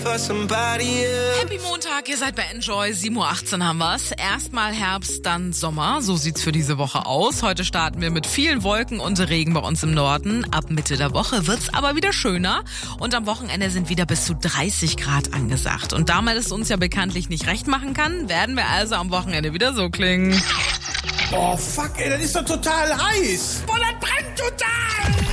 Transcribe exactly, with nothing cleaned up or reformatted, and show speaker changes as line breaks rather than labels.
Happy Montag, ihr seid bei Enjoy, sieben Uhr achtzehn haben wir's. Erstmal Herbst, dann Sommer, so sieht's für diese Woche aus. Heute starten wir mit vielen Wolken und Regen bei uns im Norden. Ab Mitte der Woche wird's aber wieder schöner und am Wochenende sind wieder bis zu dreißig Grad angesagt. Und da man es uns ja bekanntlich nicht recht machen kann, werden wir also am Wochenende wieder so klingen.
Oh fuck, ey, das ist doch total heiß.
Boah, das brennt total.